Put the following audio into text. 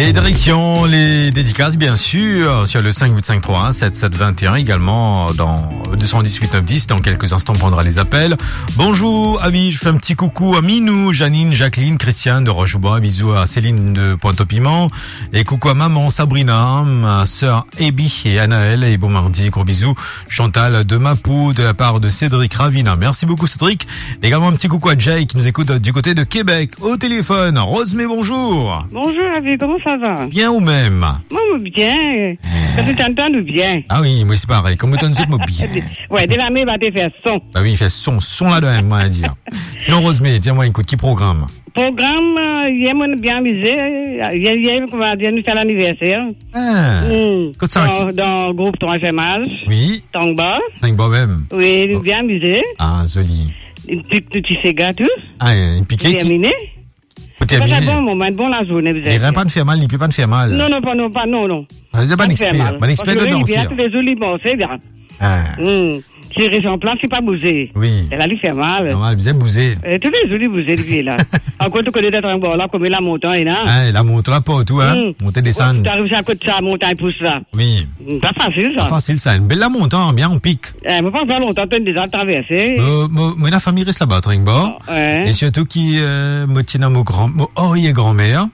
Les directions, les dédicaces, bien sûr, sur le 5853 7721, également dans 218 910. Dans quelques instants, on prendra les appels. Bonjour, amis, je fais un petit coucou à Minou, Janine, Jacqueline, Christiane de Rochebois, bisous à Céline de Pointe-au-Piment, et coucou à maman Sabrina, ma sœur Ebi et Anaël, et bon mardi, gros bisous, Chantal de Mapou, de la part de Cédric Ravina. Merci beaucoup, Cédric. Également un petit coucou à Jay qui nous écoute du côté de Québec. Au téléphone, Rosemée, bonjour. Bonjour, Avi, comment ça va? Bien ou même? Moi, bien. Parce que t'entends bien. Ah oui, moi c'est pareil. Comme tu entends bien. Ouais, dès la main, va te faire son. Bah oui, il fait son là de même, moi à dire. Sinon, Rosemée, dis-moi une qui programme? Programme, hier, on a bien amusé. Hier, on va dire, nous, c'est l'anniversaire. Ah. Dans le groupe Ton FMH. Oui. Tangba. Tangba même. Oui, nous bien amusé. Ah, joli. Une petite cigare, tout. Ah, une piquée. Terminé. C'est un bon moment, bon la journée, vous êtes. Il ne pas de faire mal, il ne peut pas de faire mal. Non. C'est pas un expert. Pas un expert de danser. Tous les jours, bon, c'est bien. Ah. Si il en place, c'est pas bouger. Oui. Elle a lui fait mal. Normal, vous êtes bousé. Tous les jours, il bougeait, lui, là. Encore, tu connais d'être un bon, là, comme la montagne, là. Ah, la montagne, pas tout, hein. Monter, descendre. Tu arrives à côté de sa montagne, pousse là. Oui. Pas facile, ça. Pas facile, ça. Une belle la montagne, bien, on pique. Mais pas longtemps, tu as déjà traversé. Moi, la famille reste là-bas, Tringba. Et surtout qui, me tient à mon grand-mère.